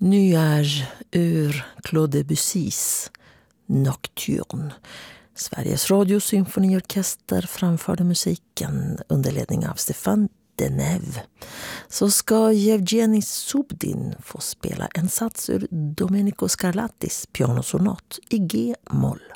Nuage ur Claude Debussys Nocturne. Sveriges radiosymfoniorkester framförde musiken under ledning av Stefan Deneuve. Så ska Yevgeny Subdin få spela en sats ur Domenico Scarlattis pianosonat i G-moll.